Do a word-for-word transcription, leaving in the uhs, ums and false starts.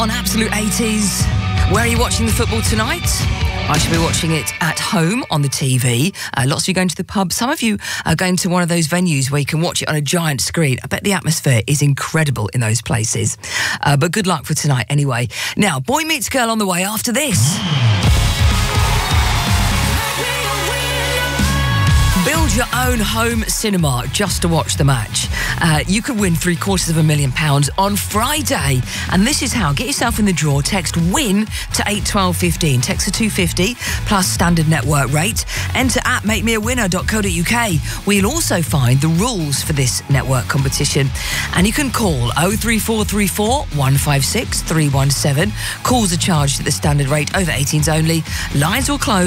On Absolute eighties. Where are you watching the football tonight? I should be watching it at home on the T V. Uh, lots of you going to the pub. Some of you are going to one of those venues where you can watch it on a giant screen. I bet the atmosphere is incredible in those places. Uh, but good luck for tonight anyway. Now, Boy Meets Girl on the way after this. Build your own home cinema just to watch the match. Uh, you could win three quarters of a million pounds on Friday. And this is how. Get yourself in the draw. Text WIN to eight twelve fifteen. Text to two fifty plus standard network rate. Enter at make me a winner dot co dot uk. We'll also find the rules for this network competition. And you can call oh three four three four, one five six, three one seven. Calls are charged at the standard rate, over eighteens only. Lines will close.